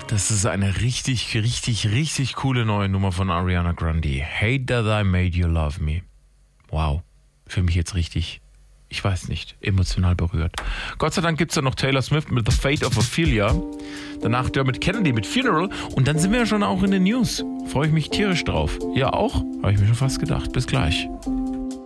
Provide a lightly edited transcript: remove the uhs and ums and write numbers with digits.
Das ist eine richtig, richtig, richtig coole neue Nummer von Ariana Grande. Hate That I Made You Love Me. Wow, für mich jetzt richtig, ich weiß nicht, emotional berührt. Gott sei Dank gibt es dann noch Taylor Swift mit The Fate of Ophelia. Danach Dermot Kennedy mit Funeral. Und dann sind wir ja schon auch in den News. Freue ich mich tierisch drauf. Ihr auch? Habe ich mir schon fast gedacht. Bis gleich.